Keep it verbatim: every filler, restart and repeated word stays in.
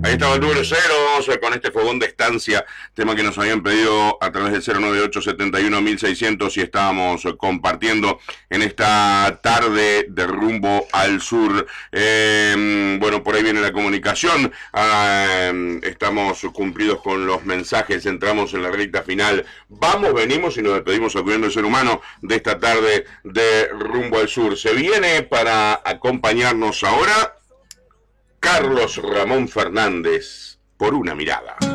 Ahí estaba el número cero, vamos a, con este fogón de estancia, tema que nos habían pedido a través del cero nueve ocho siete uno mil seiscientos y estábamos compartiendo en esta tarde de rumbo al sur. Eh, bueno, por ahí viene la comunicación, eh, estamos cumplidos con los mensajes, entramos en la recta final. Vamos, venimos y nos despedimos acudiendo el ser humano de esta tarde de rumbo al sur. Se viene para acompañarnos ahora Carlos Ramón Fernández, por una mirada.